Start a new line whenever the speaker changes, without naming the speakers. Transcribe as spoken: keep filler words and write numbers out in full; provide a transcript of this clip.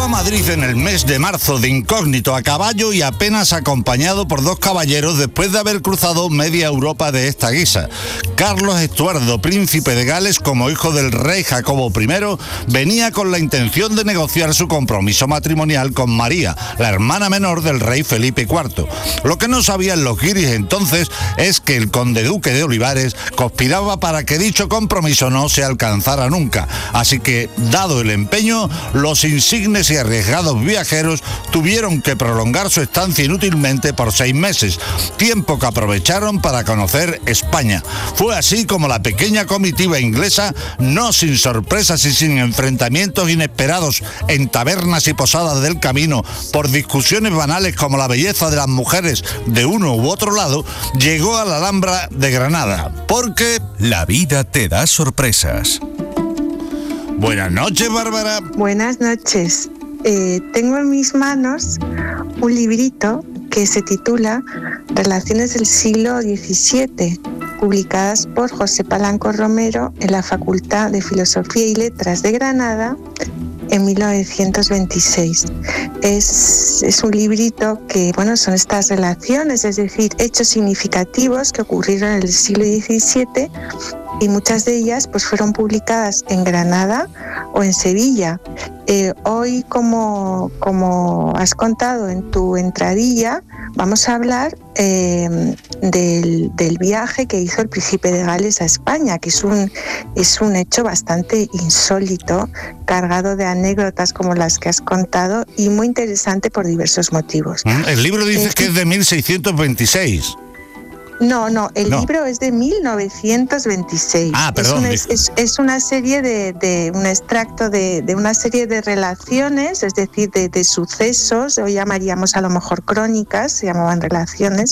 a Madrid en el mes de marzo de incógnito a caballo y apenas acompañado por dos caballeros después de haber cruzado media Europa de esta guisa. Carlos Estuardo, príncipe de Gales, como hijo del rey Jacobo primero, venía con la intención de negociar su compromiso matrimonial con María, la hermana menor del rey Felipe cuarto. Lo que no sabían los guiris entonces es que el conde duque de Olivares conspiraba para que dicho compromiso no se alcanzara nunca. Así que, dado el empeño, los insignes y arriesgados viajeros tuvieron que prolongar su estancia inútilmente por seis meses, tiempo que aprovecharon para conocer España. Fue así como la pequeña comitiva inglesa, no sin sorpresas y sin enfrentamientos inesperados en tabernas y posadas del camino por discusiones banales como la belleza de las mujeres de uno u otro lado, llegó a la Alhambra de Granada, porque
la vida te da sorpresas.
Buenas noches, Bárbara.
Buenas noches. Eh, tengo en mis manos un librito que se titula Relaciones del siglo diecisiete, publicadas por José Palanco Romero en la Facultad de Filosofía y Letras de Granada en mil novecientos veintiséis. Es, es un librito que, bueno, son estas relaciones, es decir, hechos significativos que ocurrieron en el siglo diecisiete, y muchas de ellas pues fueron publicadas en Granada o en Sevilla. Eh, hoy, como, como has contado en tu entradilla, vamos a hablar eh, del, del viaje que hizo el príncipe de Gales a España, que es un, es un hecho bastante insólito, cargado de anécdotas como las que has contado y muy interesante por diversos motivos.
El libro dice
eh,
que es de mil seiscientos veintiséis.
No, no, el
no.
libro es de mil novecientos veintiséis.
Ah, perdón.
Es una, es, es una serie de, de un extracto de, de una serie de relaciones, es decir, de, de sucesos, hoy llamaríamos a lo mejor crónicas, se llamaban relaciones,